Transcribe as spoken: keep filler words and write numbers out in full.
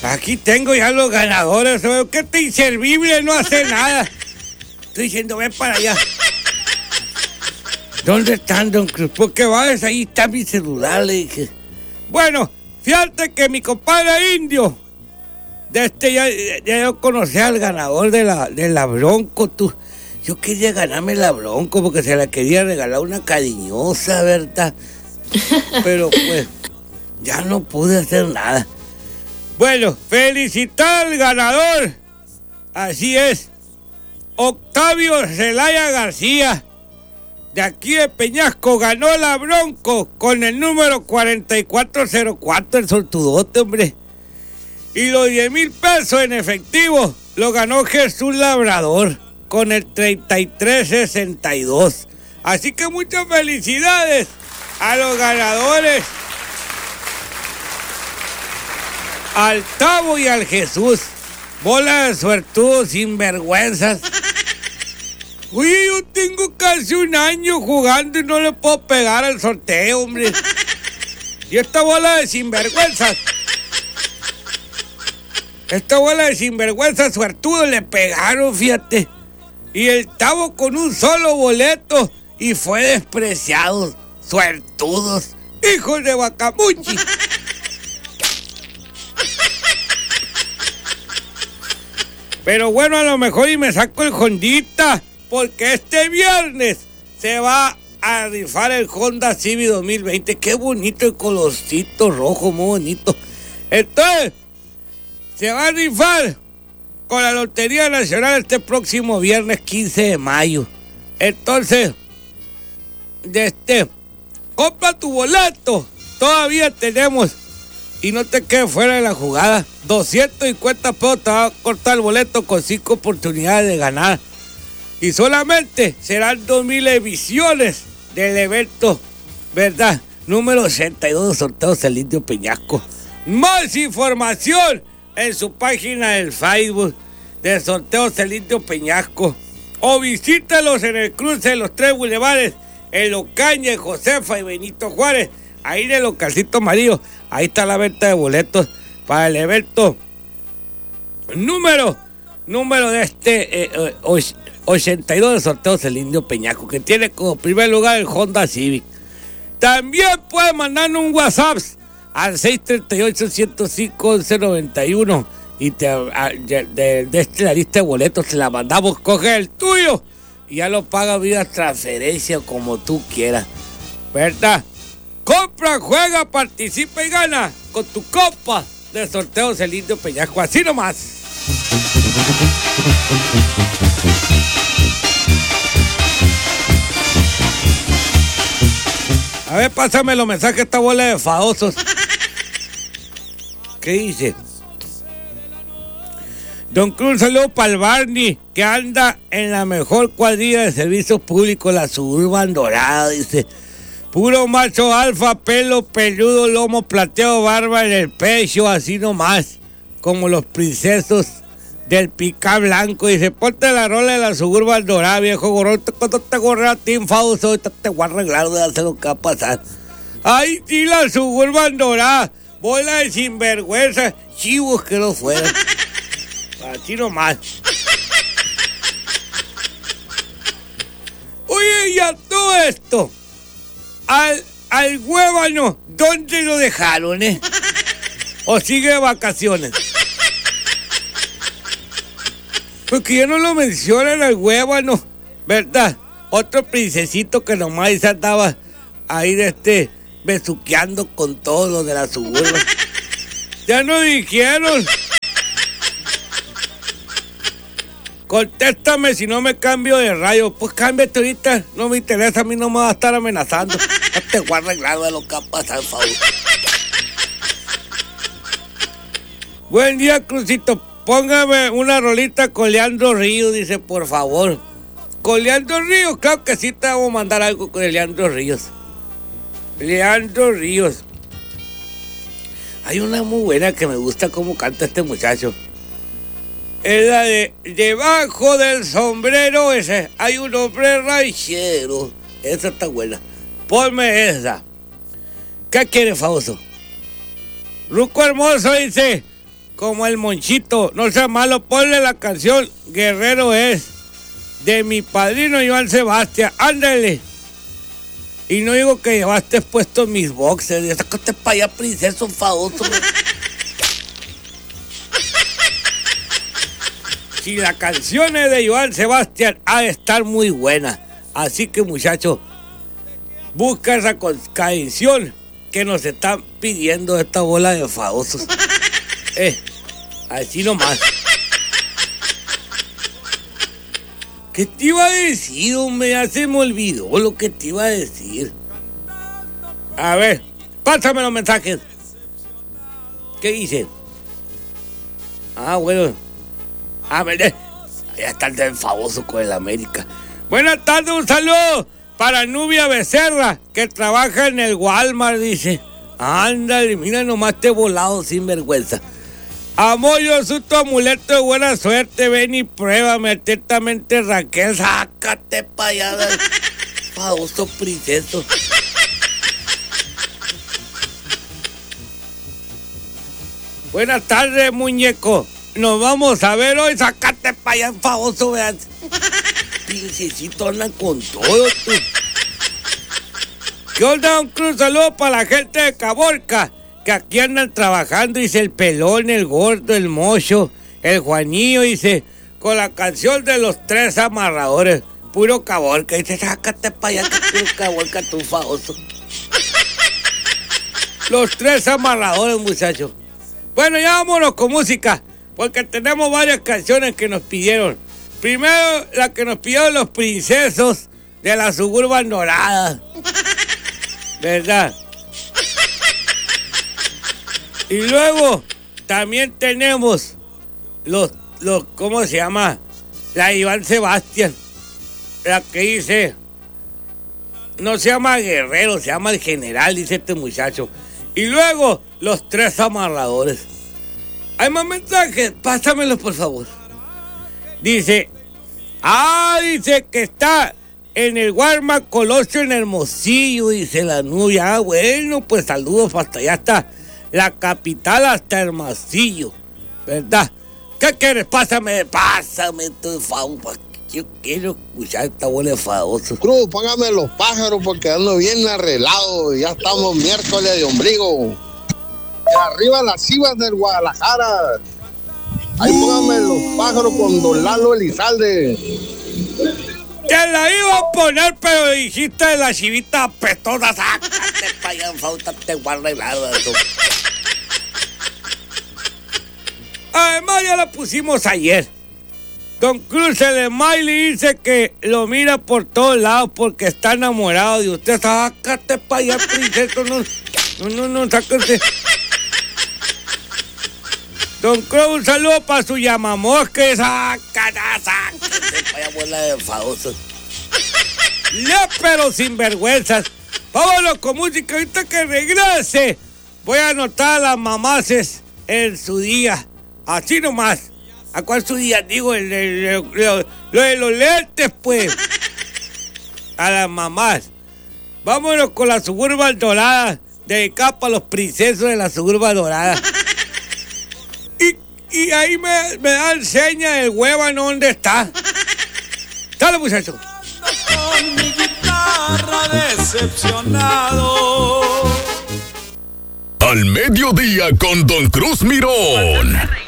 Aquí tengo ya los ganadores. Que este inservible no hace nada. Estoy diciendo, ven para allá. ¿Dónde están, don Cruz? Porque vayas, ahí está mi celular, le dije. Bueno, fíjate que mi compadre Indio, de este ya, ya yo conocí al ganador de la, de la Bronco, tú. Yo quería ganarme la Bronco porque se la quería regalar una cariñosa, ¿verdad? Pero pues, ya no pude hacer nada. Bueno, felicitar al ganador. Así es. Octavio Zelaya García, de aquí de Peñasco, ganó la Bronco con el número cuarenta y cuatro cero cuatro, el sortudote, hombre. Y los diez mil pesos en efectivo lo ganó Jesús Labrador con el treinta y tres sesenta y dos. Así que muchas felicidades a los ganadores, al Tavo y al Jesús. Bola de suertudos sinvergüenzas. Oye, yo tengo casi un año jugando y no le puedo pegar al sorteo, hombre. Y esta bola de sinvergüenzas, esta bola de sinvergüenzas suertudos le pegaron, fíjate. Y el Tavo con un solo boleto y fue despreciado. Suertudos, hijos de Bacamuchi. Pero bueno, a lo mejor y me saco el Hondita, porque este viernes se va a rifar el Honda Civic dos mil veinte. Qué bonito el colorcito rojo, muy bonito. Entonces, se va a rifar con la Lotería Nacional este próximo viernes quince de mayo. Entonces, de este, compra tu boleto. Todavía tenemos. Y no te quedes fuera de la jugada. doscientos cincuenta pesos te va a cortar el boleto con cinco oportunidades de ganar. Y solamente serán dos mil emisiones del evento, ¿verdad? Número ochenta y dos de Sorteos El Indio Peñasco. Más información en su página del Facebook de Sorteos El Indio Peñasco. O visítalos en el cruce de los tres bulevares, en Ocaña, Josefa y Benito Juárez. Ahí en el localcito amarillo, ahí está la venta de boletos para el evento número, número de este eh, ochenta y dos de Sorteos El Indio Peñasco, que tiene como primer lugar el Honda Civic. También puedes mandarnos un WhatsApp al seis tres ocho, uno cero cinco, once noventa y uno y te, a, de, de, de este, la lista de boletos te la mandamos, coge el tuyo y ya lo pagas vía transferencia como tú quieras, ¿verdad? Compra, juega, participa y gana con tu copa de Sorteos El Indio Peñasco. Así nomás. A ver, pásame los mensajes, esta bola de faosos. ¿Qué dice? Don Cruz, saludo para el Barney, que anda en la mejor cuadrilla de servicios públicos, la Suburban Dorada, dice. Puro macho alfa, pelo peludo, lomo plateado, barba en el pecho, así nomás, como los princesos del Picá Blanco. Dice, ponte la rola de la Suburban Dorada, viejo gorrón. Cuando te gorre a ti, Fausto, ahorita te voy a arreglar de hacer lo que va a pasar. Ay, sí, la Suburban Dorada, bola de sinvergüenza, chivos que no fueran. Así nomás. Oye, y a todo esto, Al, al huébano, ¿dónde lo dejaron, eh? ¿O sigue de vacaciones? Porque ya no lo mencionan al huébano, ¿verdad? Otro princesito que nomás se andaba ahí de este, besuqueando con todos los de la Suburban. Ya no dijeron. Contéstame si no me cambio de radio. Pues cámbiate ahorita, no me interesa, a mí no me va a estar amenazando. Ya te voy a arreglar de lo que va a pasar, por favor. Buen día, Crucito. Póngame una rolita con Leandro Ríos, dice, por favor. ¿Con Leandro Ríos? Claro que sí, te vamos a mandar algo con el Leandro Ríos. Leandro Ríos. Hay una muy buena que me gusta cómo canta este muchacho. Es la de debajo del sombrero ese hay un hombre ranchero. Esa está buena. Ponme esa. ¿Qué quiere, Fausto? Ruco Hermoso dice, como el Monchito. No sea malo, ponle la canción Guerrero es, de mi padrino Joan Sebastián. Ándale. Y no digo que llevaste puestos mis boxers. Y sácate para allá, princeso famoso. Si la canción es de Joan Sebastián, ha de estar muy buena. Así que, muchachos, busca esa canción que nos están pidiendo esta bola de famosos. Eh, así nomás. ¿Qué te iba a decir, hombre? Ya se me olvidó lo que te iba a decir. A ver, pásame los mensajes. ¿Qué dice? Ah, bueno. Ah, ver, ya está el famoso con el América. Buenas tardes, un saludo para Nubia Becerra, que trabaja en el Walmart, dice. Ándale, mira nomás este volado sin vergüenza. Amor, yo soy tu amuleto de buena suerte. Ven y pruébame atentamente, Raquel. Sácate pa' allá, famoso princeso. Buenas tardes, muñeco. Nos vamos a ver hoy. Sácate pa' allá, famoso, vean. Princesito andan con todo, tú. ¿Qué onda, don Cruz? Saludos para la gente de Caborca, que aquí andan trabajando, dice el pelón, el gordo, el mocho, el Juanillo, dice, con la canción de los tres amarradores, puro Caborca, dice, sácate pa' allá, que puro Caborca, tú famoso. Los tres amarradores, muchachos. Bueno, ya vámonos con música, porque tenemos varias canciones que nos pidieron. Primero, la que nos pidieron los princesos de la Suburban Dorada. ¿Verdad? Y luego también tenemos los, los, ¿cómo se llama? La de Iván Sebastián. La que dice, no se llama Guerrero, se llama el General, dice este muchacho. Y luego, los tres amarradores. ¿Hay más mensajes? Pásamelos, por favor. Dice, ah, dice que está en el Walmart Colosio en Hermosillo, dice la Nubia. Ah, bueno, pues saludos, hasta allá está la capital, hasta Hermosillo, ¿verdad? ¿Qué quieres? Pásame, pásame tu favor. Yo quiero escuchar esta bola de famosos. Cruz, póngame los pájaros porque ando bien arreglado. Ya estamos miércoles de ombligo. De arriba las Chivas del Guadalajara. Ahí póngame los pájaros con Don Lalo Elizalde. Te la iba a poner, pero dijiste de la chivita apetosa. Sácate pa' allá, falta, te voy a arreglar eso. Además, ya la pusimos ayer. Don Cruz, el de Miley, dice que lo mira por todos lados porque está enamorado de usted. Sácate pa' allá, princeso. No, no, no, no, sácate. Don Cruz, un saludo para su llamamosque. Sácate, sácate pa' allá, bola de famosos. Ya, pero sin vergüenzas. Vámonos con música. Ahorita que regrese, voy a anotar a las mamases en su día. Así nomás. ¿A cuál su día? Digo, el, el, el, el, lo de los lentes, pues. A las mamás. Vámonos con la Suburban Dorada. Dedicada para los princesos de la Suburban Dorada. Y, y ahí me, me dan seña del huevano dónde está. Dale, muchachos. Con mi guitarra decepcionado. Al mediodía con Don Cruz Mirón.